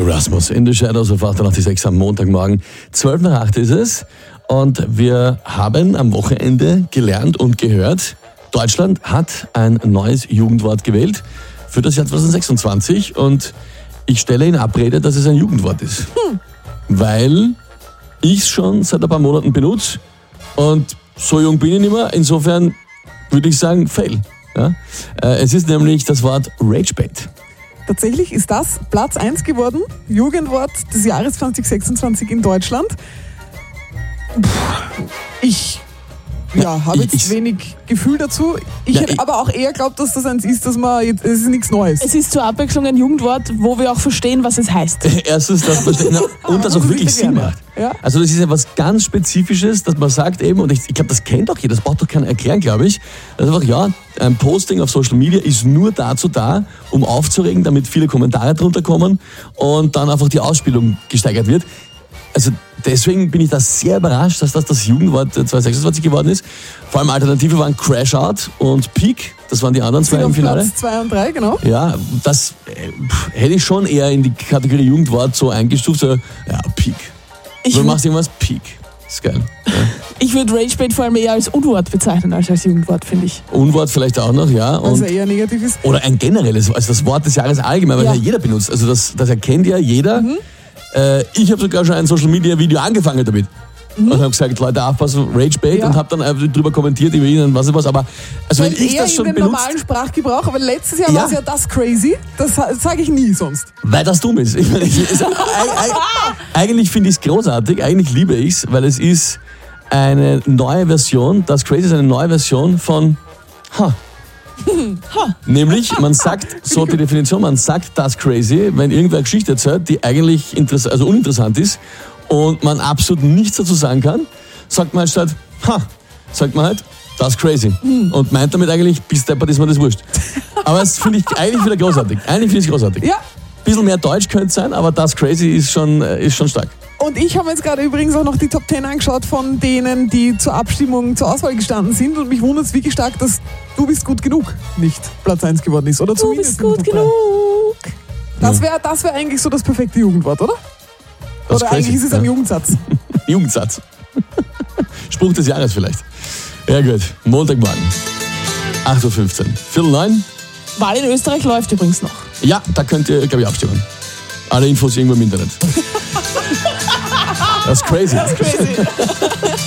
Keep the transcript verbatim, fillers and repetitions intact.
Erasmus in the Shadows auf achtundachtzig Komma sechs am Montagmorgen. zwölf nach acht ist es und wir haben am Wochenende gelernt und gehört, Deutschland hat ein neues Jugendwort gewählt für das Jahr zwanzig sechsundzwanzig und ich stelle in Abrede, dass es ein Jugendwort ist. Hm. Weil ich es schon seit ein paar Monaten benutze und so jung bin ich nicht mehr. Insofern würde ich sagen, fail. Ja? Es ist nämlich das Wort Ragebait. Tatsächlich ist das Platz eins geworden, Jugendwort des Jahres zwanzig sechsundzwanzig in Deutschland. Ich ja, habe jetzt ich, wenig Gefühl dazu. Ich ja, hätte ich, aber auch eher glaubt, dass das eins ist, dass man jetzt, es ist nichts Neues. Es ist zur Abwechslung ein Jugendwort, wo wir auch verstehen, was es heißt. Erstens, dass man versteht, und das auch wirklich Sinn macht. Ja? Also das ist ja was ganz Spezifisches, dass man sagt eben, und ich, ich glaube, das kennt doch jeder, das braucht doch keiner erklären, glaube ich. Das ist einfach, ja, ein Posting auf Social Media ist nur dazu da, um aufzuregen, damit viele Kommentare drunter kommen und dann einfach die Ausspielung gesteigert wird. Also deswegen bin ich da sehr überrascht, dass das das Jugendwort zwanzig sechsundzwanzig geworden ist. Vor allem Alternative waren Crash Out und Peak. Das waren die anderen zwei im Finale. Platz zwei und drei, genau. Ja, das äh, hätte ich schon eher in die Kategorie Jugendwort so eingestuft. So, ja, Peak. Ich du machst irgendwas Peak. Ist geil. Ja. Ich würde Ragebait vor allem eher als Unwort bezeichnen als als Jugendwort, finde ich. Unwort vielleicht auch noch, ja. Und also eher negativ ist. Oder ein generelles, also das Wort des Jahres allgemein, weil ja jeder benutzt. Also das, das erkennt ja jeder. Mhm. Ich habe sogar schon ein Social-Media-Video angefangen damit. Mhm. Und habe gesagt, Leute, aufpassen, Ragebait, ja. Und habe dann drüber kommentiert, über ihn und was was. Aber also wenn ich das schon in den benutzt, normalen Sprachgebrauch, aber letztes Jahr ja. war es ja das crazy. Das sage ich nie sonst. Weil das dumm ist. Ich meine, ich, es, eigentlich finde ich es großartig, eigentlich liebe ich es, weil es ist eine neue Version, das crazy ist eine neue Version von ha. Nämlich, man sagt, so die Definition, man sagt das crazy, wenn irgendwer eine Geschichte erzählt, die eigentlich interess- also uninteressant ist und man absolut nichts dazu sagen kann, sagt man halt statt, ha, sagt man halt, das crazy. Und meint damit eigentlich, bis deppert ist mir das wurscht. Aber das finde ich eigentlich wieder großartig. Eigentlich finde ich es großartig. Ja. Ein bisschen mehr Deutsch könnte es sein, aber das crazy ist schon, ist schon stark. Und ich habe jetzt gerade übrigens auch noch die Top zehn angeschaut von denen, die zur Abstimmung zur Auswahl gestanden sind. Und mich wundert es wirklich stark, dass Du bist gut genug nicht Platz eins geworden ist. Oder du zumindest bist gut genug. Das wäre das wär eigentlich so das perfekte Jugendwort, oder? Das oder crazy. eigentlich ist es ein ja. Jugendsatz. Jugendsatz. Spruch des Jahres vielleicht. Ja gut, Montagmorgen. acht Uhr fünfzehn. Viertel neun. Wahl in Österreich läuft übrigens noch. Ja, da könnt ihr, glaube ich, abstimmen. Alle Infos irgendwo im Internet. Das ist crazy. Das ist crazy.